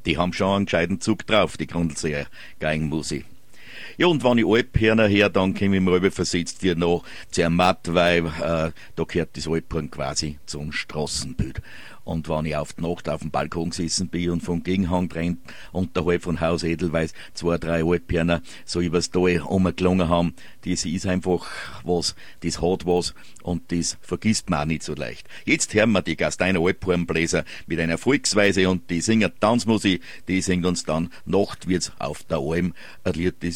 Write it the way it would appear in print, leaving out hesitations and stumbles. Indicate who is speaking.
Speaker 1: Die haben schon einen gescheiten Zug drauf, die Grundlseer Geigenmusik. Ja, und wenn ich Alphörner her, dann komme ich mir rüber versetzt wie noch Zermatt, weil da gehört das Alphorn quasi zum Straßenbild. Und wenn ich auf die Nacht auf dem Balkon gesessen bin und vom Gegenhang trennt, unterhalb von Haus Edelweiß, 2, 3 Alphörner so übers Tal rumgelungen haben, das ist einfach was, das hat was und das vergisst man auch nicht so leicht. Jetzt hören wir die Gasteiner Alphornbläser mit einer Volksweise und die singen Tanzmusik, die singt uns dann Nacht wird's auf der Alm, ein Lied, das